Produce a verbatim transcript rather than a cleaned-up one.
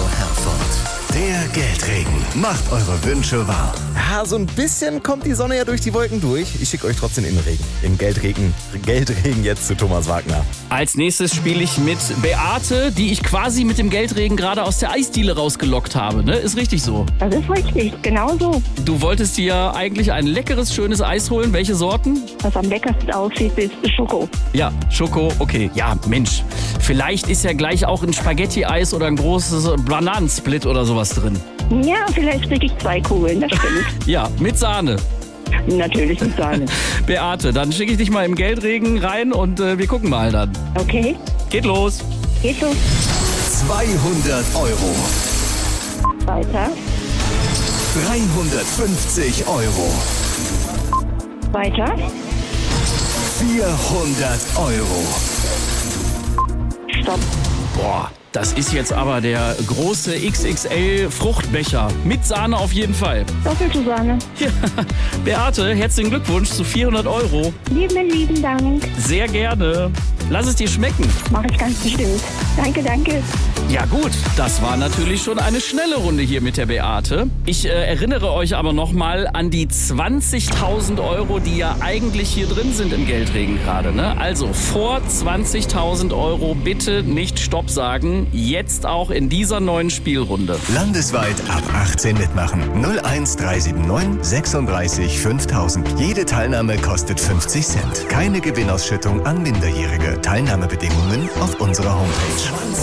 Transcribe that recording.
Herford. Der Geldregen macht eure Wünsche wahr. Ja, so ein bisschen kommt die Sonne ja durch die Wolken durch. Ich schicke euch trotzdem in den Regen. Im Geldregen, Geldregen jetzt zu Thomas Wagner. Als nächstes spiele ich mit Beate, die ich quasi mit dem Geldregen gerade aus der Eisdiele rausgelockt habe. Ne? Ist richtig so? Das ist richtig, genau so. Du wolltest dir eigentlich ein leckeres, schönes Eis holen. Welche Sorten? Was am leckersten aussieht, ist Schoko. Ja, Schoko, okay. Ja, Mensch. Vielleicht ist ja gleich auch ein Spaghetti-Eis oder ein großes Bananensplit oder sowas drin. Ja, vielleicht kriege ich zwei Kugeln, das stimmt. Ja, mit Sahne. Natürlich mit Sahne. Beate, dann schicke ich dich mal im Geldregen rein und äh, wir gucken mal dann. Okay, Geht los. geht so. zweihundert Euro. Weiter, dreihundertfünfzig Euro. weiter, vierhundert Euro. stopp. Boah, das ist jetzt aber der große X X L-Fruchtbecher. Mit Sahne auf jeden Fall. Doppelte Sahne. Ja. Beate, herzlichen Glückwunsch zu vierhundert Euro. Lieben, lieben Dank. Sehr gerne. Lass es dir schmecken. Mache ich ganz bestimmt. Danke, danke. Ja gut, das war natürlich schon eine schnelle Runde hier mit der Beate. Ich äh, erinnere euch aber nochmal an die zwanzigtausend Euro, die ja eigentlich hier drin sind im Geldregen gerade. Ne? Also vor zwanzigtausend Euro bitte nicht Stopp sagen. Jetzt auch in dieser neuen Spielrunde. Landesweit ab achtzehn mitmachen. null eins drei sieben neun sechsunddreißig fünftausend. Jede Teilnahme kostet fünfzig Cent. Keine Gewinnausschüttung an Minderjährige. Teilnahmebedingungen auf unserer Homepage.